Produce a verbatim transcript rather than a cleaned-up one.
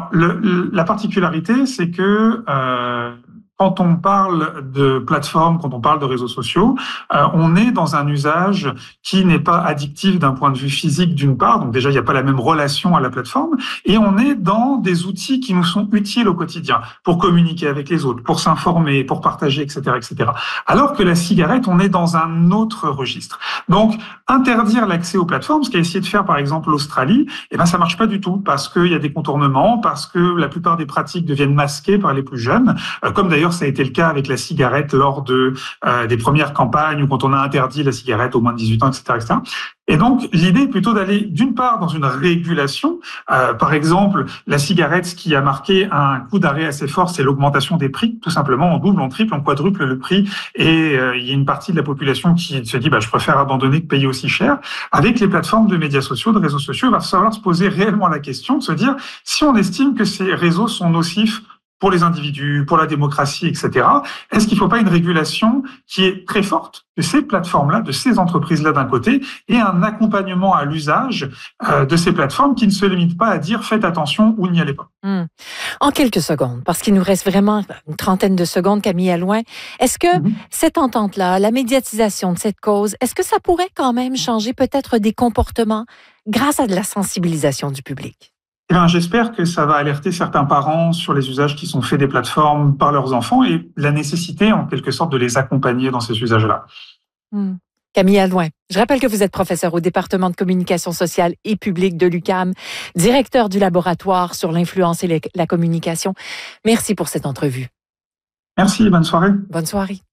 le, le, la particularité, c'est que euh, quand on parle de plateformes, quand on parle de réseaux sociaux, euh, on est dans un usage qui n'est pas addictif d'un point de vue physique d'une part, donc déjà il n'y a pas la même relation à la plateforme, et on est dans des outils qui nous sont utiles au quotidien pour communiquer avec les autres, pour s'informer, pour partager, et cetera, et cetera. Alors que la cigarette, on est dans un autre registre. Donc interdire l'accès aux plateformes, ce qu'a essayé de faire par exemple l'Australie, eh ben ça marche pas du tout parce qu'il y a des contournements, parce que la plupart des pratiques deviennent masquées par les plus jeunes, euh, comme d'ailleurs ça a été le cas avec la cigarette lors de euh, des premières campagnes ou quand on a interdit la cigarette aux moins de dix-huit ans, et cetera, et cetera. Et donc, l'idée est plutôt d'aller, d'une part, dans une régulation. Euh, par exemple, la cigarette, ce qui a marqué un coup d'arrêt assez fort, c'est l'augmentation des prix. Tout simplement, on double, on triple, on quadruple le prix. Et euh, il y a une partie de la population qui se dit, bah, je préfère abandonner que payer aussi cher. Avec les plateformes de médias sociaux, de réseaux sociaux, il va falloir se poser réellement la question de se dire, si on estime que ces réseaux sont nocifs pour les individus, pour la démocratie, et cetera. Est-ce qu'il ne faut pas une régulation qui est très forte de ces plateformes-là, de ces entreprises-là d'un côté, et un accompagnement à l'usage euh, de ces plateformes qui ne se limite pas à dire faites attention ou n'y allez pas. Mmh. En quelques secondes, parce qu'il nous reste vraiment une trentaine de secondes, Camille Allouin, est-ce que mmh. cette entente-là, la médiatisation de cette cause, est-ce que ça pourrait quand même changer peut-être des comportements grâce à de la sensibilisation du public? Eh bien, j'espère que ça va alerter certains parents sur les usages qui sont faits des plateformes par leurs enfants et la nécessité, en quelque sorte, de les accompagner dans ces usages-là. Mmh. Camille Allouin, je rappelle que vous êtes professeur au département de communication sociale et publique de l'U Q A M, directeur du laboratoire sur l'influence et la communication. Merci pour cette entrevue. Merci, bonne soirée. Bonne soirée.